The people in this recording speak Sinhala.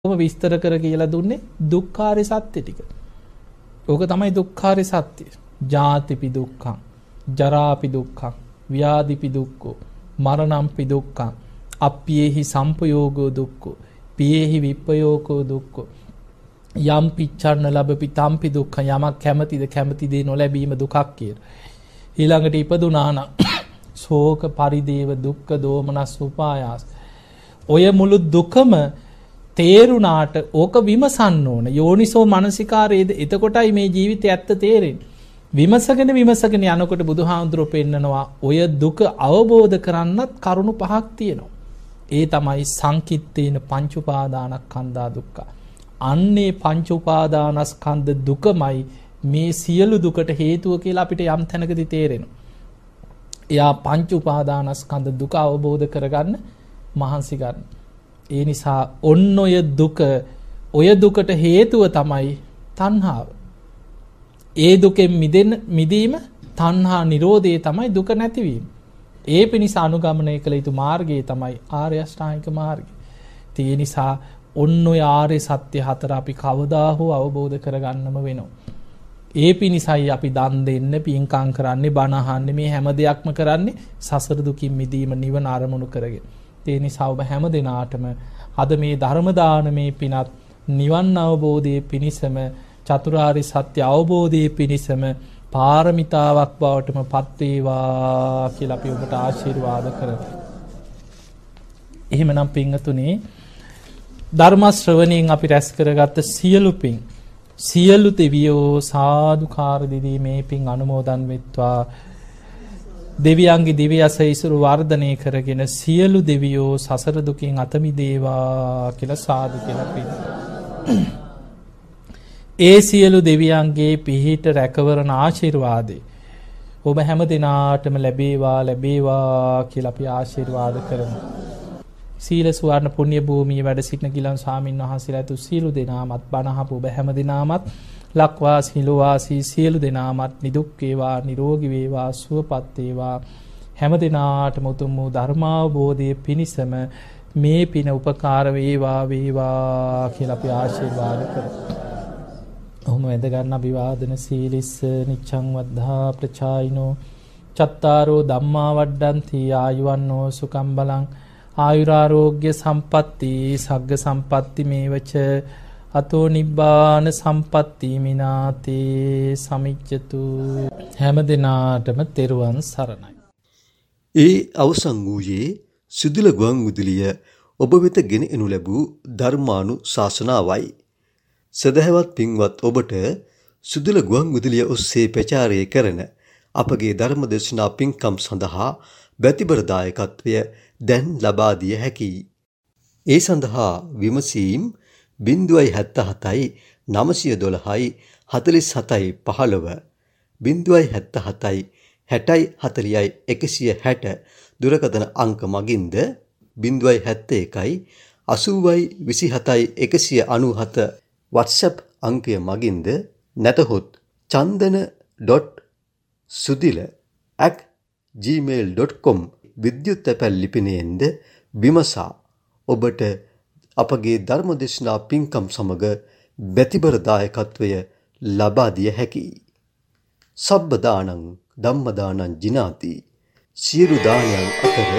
විස්තර කර කියලා දුන්නේ දුක්ඛාරය සත්‍ය ටික. ඕක තමයි දුක්ඛාරය සත්‍ය. ජාතිපි දුක්ඛං, ජරාපි දුක්ඛං, ව්‍යාධිපි දුක්ඛෝ, මරණම්පි දුක්ඛං, අප්පියේහි සම්පයෝගෝ දුක්ඛෝ, පියේහි විප්පයෝගෝ දුක්ඛෝ. යම් පිච්ඡන්න ලැබපි තම්පි දුක්ඛ. යමක් කැමැතිද කැමැති දේ නොලැබීම දුකක් කියලා. ඊළඟට ඉපදුනා නම් ශෝක පරිදේව දුක්ඛ දෝමනස් උපායාස. ඔය මුළු දුකම තේරුණාට ඕක විමසන්න ඕන. යෝනිසෝ මනසිකාරයේද එතකොටයි මේ ජීවිතය ඇත්ත තේරෙන්නේ. විමසගෙන යනකොට බුදුහාමුදුරුවෝ පෙන්නනවා ඔය දුක අවබෝධ කරන්නත් කරුණු පහක් තියෙනවා. ඒ තමයි සංකිට්ඨේන පංච උපාදානස්කන්ධා දුක්ඛ. අන්නේ පංච උපාදානස්කන්ධ දුකමයි මේ සියලු දුකට හේතුව කියලා අපිට යම් තැනකදී තේරෙනවා. එයා පංච උපාදානස්කන්ධ දුක අවබෝධ කරගන්න මහන්සි ගන්න. ඒ නිසා ඔන්න ඔය දුකට හේතුව තමයි තණ්හාව. ඒ දුකෙන් මිදීම තණ්හා නිරෝධය තමයි දුක නැතිවීම. ඒ පිණිස අනුගමනය කළ යුතු මාර්ගය තමයි ආර්ය අෂ්ටාංගික මාර්ගය. ඒ නිසා ඔන්න ඔය ආර්ය සත්‍ය හතර අපි කවදා හෝ අවබෝධ කරගන්නම වෙනවා. ඒ පිණිසයි අපි දන් දෙන්න, පින්කම් කරන්නේ, බණ අහන්නේ, මේ හැම දෙයක්ම කරන්නේ සසර දුකින් මිදීම නිවන අරමුණු කරගෙන. ඒ නිසා ඔබ හැම දිනාටම අද මේ ධර්ම දානමේ පිනත් නිවන් අවබෝධයේ පිණිසම, චතුරාර්ය සත්‍ය අවබෝධයේ පිණිසම පාරමිතාවක් බවටම පත් වේවා කියලා අපි ඔබට ආශිර්වාද කරමු. එහෙමනම් පින්තුනේ ධර්ම ශ්‍රවණයෙන් අපි රැස් කරගත්ත සියලු පින් සියලු දෙවියෝ සාදුකාර දෙවි මේ පින් අනුමෝදන් වෙත්වා. දෙවියන්ගේ දිව්‍ය අසීසුරු වර්ධනය කරගෙන සියලු දෙවියෝ සසර දුකින් අත මිදේවා කියලා සාදු කියලා පින්. ඒ සියලු දෙවියන්ගේ පිහිට රැකවරණ ආශිර්වාදේ ඔබ හැම දිනාටම ලැබේවා කියලා අපි ආශිර්වාද කරමු. සීල සුවර්ණ පුණ්‍ය භූමියේ වැඩ සිටින ගිලන් ස්වාමීන් වහන්සේලා තු සියලු දෙනාමත් බණ අහපු ඔබ හැම දිනාමත් ලක්වාසී ලෝවාසී සියලු දෙනාමත් නිදුක් වේවා, නිරෝගී වේවා, සුවපත් වේවා. හැම දිනාටම උතුම් වූ ධර්මාවබෝධයේ පිණිසම මේ පින උපකාර වේවා කියලා අපි ආශිර්වාද කරමු. ඔහොම වැඳ ගන්න අභිවාදන සීලිස්ස නිච්ඡං වද්ධා ප්‍රචායිනෝ චත්තාරෝ ධම්මා වඩ්ඩಂತಿ ආයුවන්නෝ සුඛං බලං ආයුරාෝග්‍ය සම්පatti සග්ග සම්පatti මේවච අතෝ නිබ්බාන සම්පatti මිනාතේ සමිච්ඡතු. හැම දිනාටම තෙරුවන් සරණයි. ඒ අවසන් වූයේ සුදුල ගුවන් විදුලිය ඔබ වෙත ගෙන එනු ලැබූ ධර්මානුශාසනාවයි. සදහවත් පින්වත් ඔබට සුදුල ගුවන් විදුලිය ඔස්සේ ප්‍රචාරය කරන අපගේ ධර්ම දේශනා පින්කම් සඳහා බැතිබර දායකත්වය දැන් ලබා දිය හැකියි. ඒ සඳහා විමසීම් 077යි 912යි 47යි 15 077යි 60යි 40යි 160 දුරකථන අංක මගින්ද 071යි 80යි 27යි 197 WhatsApp අංකය මගින්ද නැතහොත් chandana.sudila@gmail.com විද්‍යුත් තැපැල් ලිපිනයෙන්ද විමසා ඔබට අපගේ ධර්මදේශනා පින්කම් සමග බැතිබර දායකත්වය ලබා දිය හැකියි. සබ්බ දානං ධම්ම දානං ජිනාති. සියලු දානයන් අතර